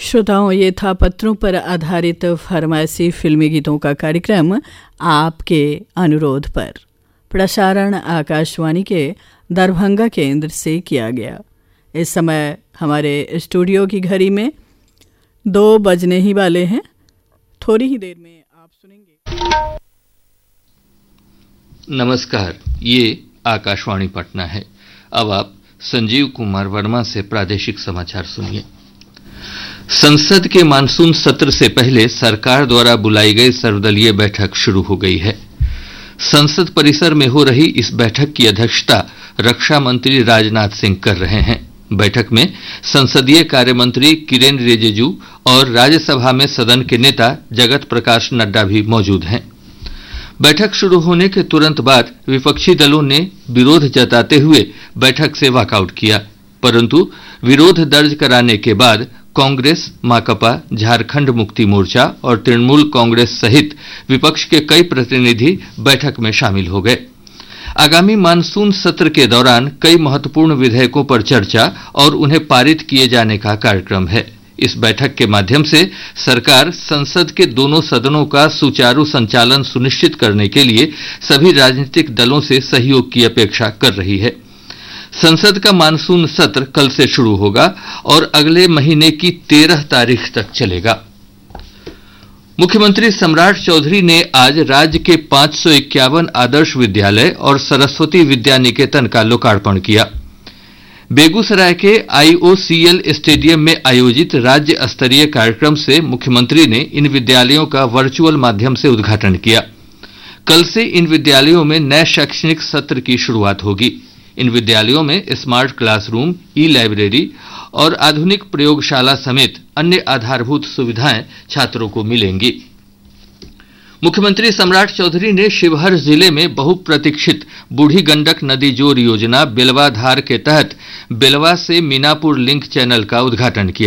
श्रोताओं, ये था पत्रों पर आधारित फरमाइशी फिल्मी गीतों का कार्यक्रम आपके अनुरोध पर। प्रसारण आकाशवाणी के दरभंगा केंद्र से किया गया। इस समय हमारे स्टूडियो की घड़ी में 2 बजने ही वाले हैं। थोड़ी ही देर में आप सुनेंगे। नमस्कार, ये आकाशवाणी पटना है। अब आप संजीव कुमार वर्मा से प्रादेशिक समाचार सुनिए। संसद के मानसून सत्र से पहले सरकार द्वारा बुलाई गई सर्वदलीय बैठक शुरू हो गई है। संसद परिसर में हो रही इस बैठक की अध्यक्षता रक्षा मंत्री राजनाथ सिंह कर रहे हैं। बैठक में संसदीय कार्य मंत्री किरेन रिजिजू और राज्यसभा में सदन के नेता जगत प्रकाश नड्डा भी मौजूद हैं। बैठक शुरू होने के तुरंत बाद विपक्षी दलों ने विरोध जताते हुए बैठक से वॉकआउट किया, परंतु विरोध दर्ज कराने के बाद कांग्रेस, माकपा, झारखंड मुक्ति मोर्चा और तृणमूल कांग्रेस सहित विपक्ष के कई प्रतिनिधि बैठक में शामिल हो गए। आगामी मानसून सत्र के दौरान कई महत्वपूर्ण विधेयकों पर चर्चा और उन्हें पारित किए जाने का कार्यक्रम है। इस बैठक के माध्यम से सरकार संसद के दोनों सदनों का सुचारू संचालन सुनिश्चित करने के लिए सभी राजनीतिक दलों से सहयोग की अपेक्षा कर रही है। संसद का मानसून सत्र कल से शुरू होगा और अगले महीने की 13 तारीख तक चलेगा। मुख्यमंत्री सम्राट चौधरी ने आज राज्य के 551 आदर्श विद्यालय और सरस्वती विद्या निकेतन का लोकार्पण किया। बेगूसराय के IOCL स्टेडियम में आयोजित राज्य स्तरीय कार्यक्रम से मुख्यमंत्री ने इन विद्यालयों का वर्चुअल माध्यम से उद्घाटन किया। कल से इन विद्यालयों में नए शैक्षणिक सत्र की शुरुआत होगी। इन विद्यालयों में स्मार्ट क्लासरूम, ई-लाइब्रेरी और आधुनिक प्रयोगशाला समेत अन्य आधारभूत सुविधाएं छात्रों को मिलेंगी। मुख्यमंत्री सम्राट चौधरी ने शिवहर जिले में बहुप्रतीक्षित बूढ़ी गंडक नदी जोड़ योजना बेलवा धार के तहत बेलवा से मीनापुर लिंक चैनल का उद्घाटन किया।